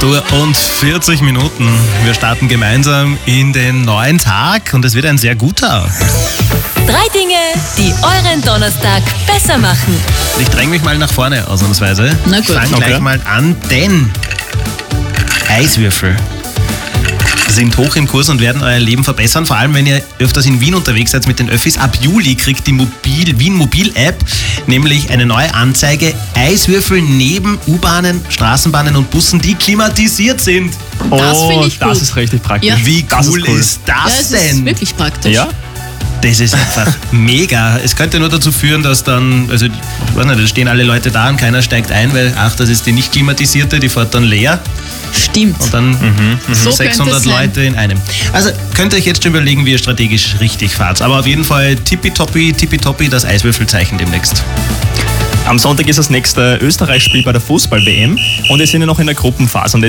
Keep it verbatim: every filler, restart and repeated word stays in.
acht Uhr und vierzig Minuten. Wir starten gemeinsam in den neuen Tag und es wird ein sehr guter. Drei Dinge, die euren Donnerstag besser machen. Ich dränge mich mal nach vorne ausnahmsweise. Na gut. Ich fange Okay. gleich mal an, denn Eiswürfel sind hoch im Kurs und werden euer Leben verbessern. Vor allem, wenn ihr öfters in Wien unterwegs seid mit den Öffis. Ab Juli kriegt die Mobil, Wien Mobil App nämlich eine neue Anzeige. Eiswürfel neben U-Bahnen, Straßenbahnen und Bussen, die klimatisiert sind. Das oh, finde ich das gut. ist richtig praktisch. Ja. Wie Das cool ist cool. ist Ja, das es denn? ist wirklich praktisch. Ja? Das ist einfach mega. Es könnte nur dazu führen, dass dann, also, ich weiß nicht, da stehen alle Leute da und keiner steigt ein, weil, ach, das ist die nicht klimatisierte, die fährt dann leer Stimmt. und dann So könnte sechshundert es sein. Leute in einem. Also könnt ihr euch jetzt schon überlegen, wie ihr strategisch richtig fahrt. Aber auf jeden Fall tippitoppi, tippitoppi, das Eiswürfelzeichen demnächst. Am Sonntag ist das nächste Österreich-Spiel bei der Fußball-W M und wir sind ja noch in der Gruppenphase. Und